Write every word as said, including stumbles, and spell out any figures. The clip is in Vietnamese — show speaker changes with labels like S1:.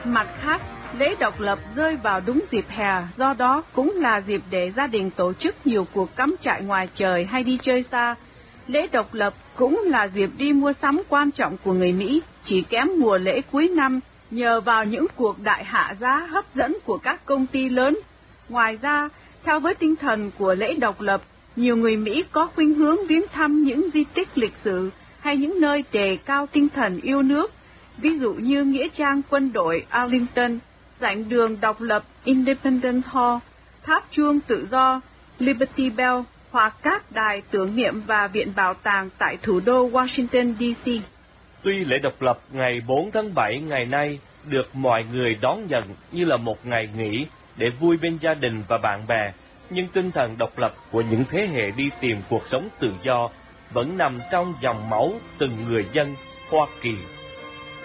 S1: Mặt khác, lễ độc lập rơi vào đúng dịp hè, do đó cũng là dịp để gia đình tổ chức nhiều cuộc cắm trại ngoài trời hay đi chơi xa. Lễ độc lập cũng là dịp đi mua sắm quan trọng của người Mỹ, chỉ kém mùa lễ cuối năm nhờ vào những cuộc đại hạ giá hấp dẫn của các công ty lớn. Ngoài ra, theo với tinh thần của lễ độc lập, nhiều người Mỹ có khuynh hướng viếng thăm những di tích lịch sử hay những nơi đề cao tinh thần yêu nước, ví dụ như Nghĩa trang quân đội Arlington, giảng đường độc lập Independence Hall, tháp chuông tự do Liberty Bell hoặc các đài tưởng niệm và viện bảo tàng tại thủ đô Washington, D C
S2: Tuy lễ độc lập ngày bốn tháng bảy ngày nay được mọi người đón nhận như là một ngày nghỉ để vui bên gia đình và bạn bè, nhưng tinh thần độc lập của những thế hệ đi tìm cuộc sống tự do vẫn nằm trong dòng máu từng người dân Hoa Kỳ.